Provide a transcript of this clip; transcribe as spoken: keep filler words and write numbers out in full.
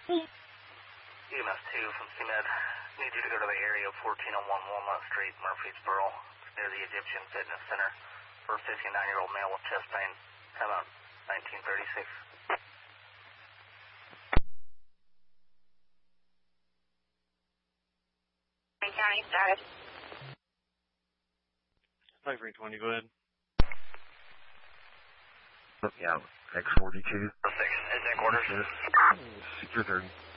E M S two from C M E D. Need you to go to the area of fourteen oh one Walnut Street, Murfreesboro, near the Egyptian Fitness Center, for a fifty-nine-year-old male with chest pain. Time out, nineteen thirty-six. County status. five three twenty, go ahead. Yeah, X forty-two. Second, is that quarters? Secure thirty.